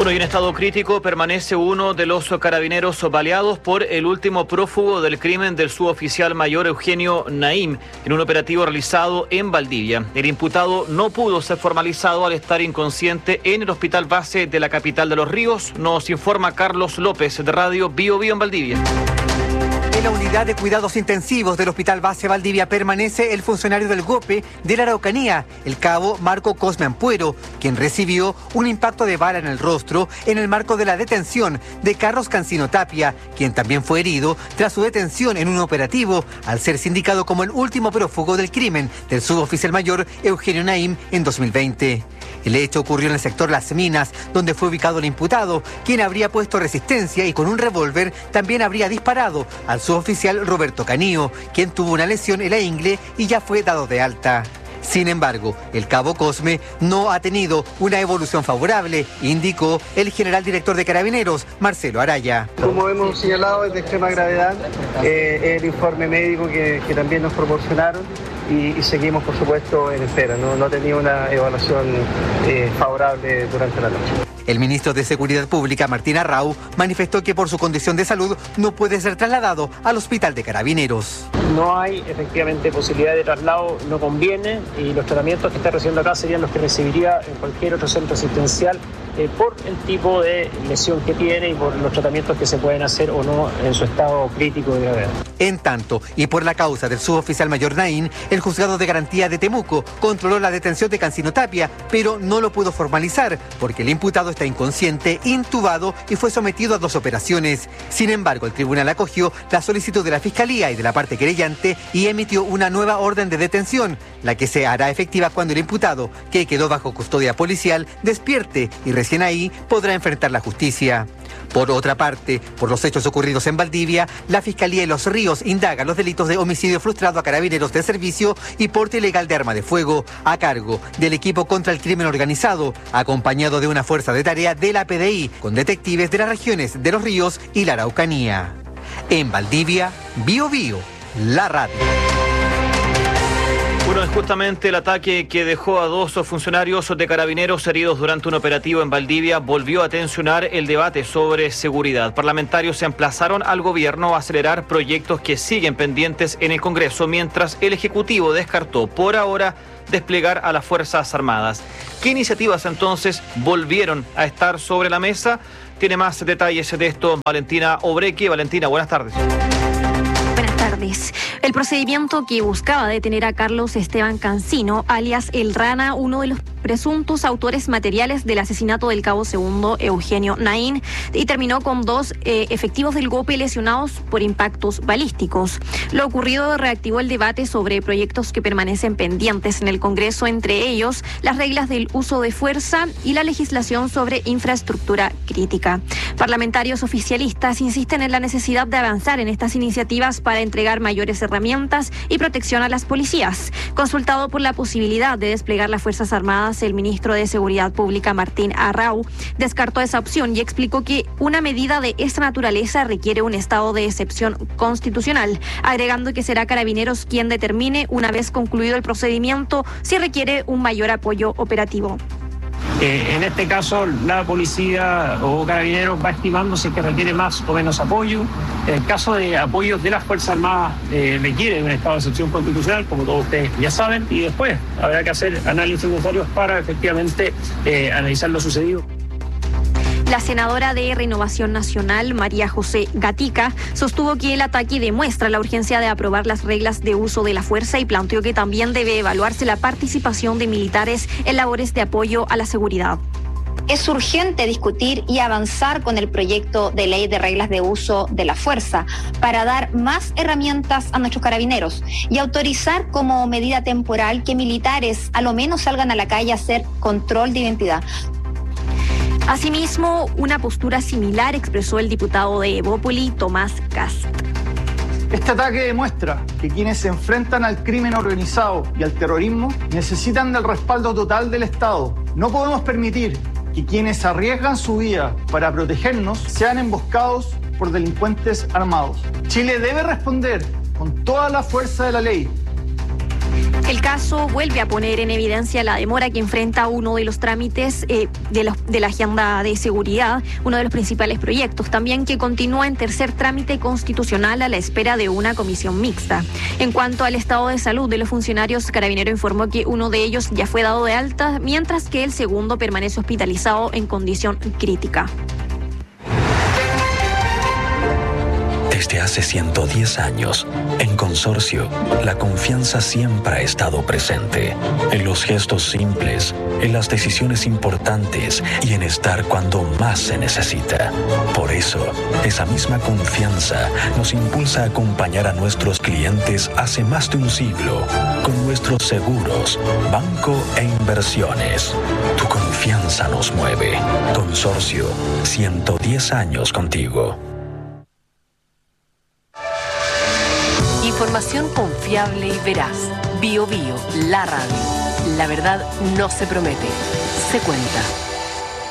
Bueno, y en estado crítico permanece uno de los carabineros baleados por el último prófugo del crimen del suboficial mayor Eugenio Naim en un operativo realizado en Valdivia. El imputado no pudo ser formalizado al estar inconsciente en el hospital base de la capital de Los Ríos. Nos informa Carlos López de Radio Bio Bio en Valdivia. En la unidad de cuidados intensivos del Hospital Base Valdivia permanece el funcionario del GOPE de la Araucanía, el cabo Marco Cosme Ampuero, quien recibió un impacto de bala en el rostro en el marco de la detención de Carlos Cancino Tapia, quien también fue herido tras su detención en un operativo al ser sindicado como el último prófugo del crimen del suboficial mayor Eugenio Naim en 2020. El hecho ocurrió en el sector Las Minas, donde fue ubicado el imputado, quien habría puesto resistencia y con un revólver también habría disparado al suboficial Roberto Canío, quien tuvo una lesión en la ingle y ya fue dado de alta. Sin embargo, el cabo Cosme no ha tenido una evolución favorable, indicó el general director de Carabineros, Marcelo Araya. Como hemos señalado, es de extrema gravedad el informe médico que también nos proporcionaron y seguimos, por supuesto, en espera. No ha tenido una evaluación favorable durante la noche. El ministro de Seguridad Pública, Martín Arrau, manifestó que por su condición de salud no puede ser trasladado al hospital de Carabineros. No hay efectivamente posibilidad de traslado, no conviene, y los tratamientos que está recibiendo acá serían los que recibiría en cualquier otro centro asistencial por el tipo de lesión que tiene y por los tratamientos que se pueden hacer o no en su estado crítico de gravedad. En tanto, y por la causa del suboficial mayor Naim, el juzgado de garantía de Temuco controló la detención de Cancino Tapia, pero no lo pudo formalizar porque el imputado está inconsciente, intubado y fue sometido a 2 operaciones. Sin embargo, el tribunal acogió la solicitud de la Fiscalía y de la parte querellante y emitió una nueva orden de detención, la que se hará efectiva cuando el imputado, que quedó bajo custodia policial, despierte y recién ahí podrá enfrentar la justicia. Por otra parte, por los hechos ocurridos en Valdivia, la Fiscalía de Los Ríos indaga los delitos de homicidio frustrado a carabineros de servicio y porte ilegal de arma de fuego, a cargo del equipo contra el crimen organizado, acompañado de una fuerza de tarea de la PDI, con detectives de las regiones de Los Ríos y la Araucanía. En Valdivia, Bio Bio, la radio. Bueno, es justamente el ataque que dejó a 2 funcionarios de Carabineros heridos durante un operativo en Valdivia volvió a tensionar el debate sobre seguridad. Parlamentarios se emplazaron al gobierno a acelerar proyectos que siguen pendientes en el Congreso, mientras el Ejecutivo descartó por ahora desplegar a las Fuerzas Armadas. ¿Qué iniciativas entonces volvieron a estar sobre la mesa? Tiene más detalles de esto Valentina Obrequi. Valentina, buenas tardes. El procedimiento que buscaba detener a Carlos Esteban Cancino, alias El Rana, uno de los presuntos autores materiales del asesinato del cabo segundo Eugenio Naim, y terminó con 2 efectivos del GOPE lesionados por impactos balísticos. Lo ocurrido reactivó el debate sobre proyectos que permanecen pendientes en el Congreso, entre ellos las reglas del uso de fuerza y la legislación sobre infraestructura crítica. Parlamentarios oficialistas insisten en la necesidad de avanzar en estas iniciativas para entregar mayores herramientas y protección a las policías. Consultado por la posibilidad de desplegar las Fuerzas Armadas, el ministro de Seguridad Pública, Martín Arrau, descartó esa opción y explicó que una medida de esta naturaleza requiere un estado de excepción constitucional, agregando que será Carabineros quien determine, una vez concluido el procedimiento, si requiere un mayor apoyo operativo. En este caso, la policía o Carabineros va estimando si es que requiere más o menos apoyo. En el caso de apoyos de las Fuerzas Armadas, requiere un estado de excepción constitucional, como todos ustedes ya saben, y después habrá que hacer análisis necesarios para efectivamente analizar lo sucedido. La senadora de Renovación Nacional, María José Gatica, sostuvo que el ataque demuestra la urgencia de aprobar las reglas de uso de la fuerza y planteó que también debe evaluarse la participación de militares en labores de apoyo a la seguridad. Es urgente discutir y avanzar con el proyecto de ley de reglas de uso de la fuerza para dar más herramientas a nuestros carabineros y autorizar como medida temporal que militares a lo menos salgan a la calle a hacer control de identidad. Asimismo, una postura similar expresó el diputado de Evópoli, Tomás Cast. Este ataque demuestra que quienes se enfrentan al crimen organizado y al terrorismo necesitan del respaldo total del Estado. No podemos permitir que quienes arriesgan su vida para protegernos sean emboscados por delincuentes armados. Chile debe responder con toda la fuerza de la ley. El caso vuelve a poner en evidencia la demora que enfrenta uno de los trámites de la agenda de seguridad, uno de los principales proyectos, también que continúa en tercer trámite constitucional a la espera de una comisión mixta. En cuanto al estado de salud de los funcionarios, Carabinero informó que uno de ellos ya fue dado de alta, mientras que el segundo permanece hospitalizado en condición crítica. Desde hace 110 años, en Consorcio, la confianza siempre ha estado presente. En los gestos simples, en las decisiones importantes y en estar cuando más se necesita. Por eso, esa misma confianza nos impulsa a acompañar a nuestros clientes hace más de un siglo con nuestros seguros, banco e inversiones. Tu confianza nos mueve. Consorcio, 110 años contigo. Información confiable y veraz. Bio Bio, la radio. La verdad no se promete, se cuenta.